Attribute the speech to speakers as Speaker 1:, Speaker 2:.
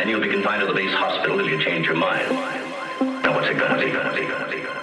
Speaker 1: and you'll be confined to the base hospital till you change your mind. Now what's it gonna be?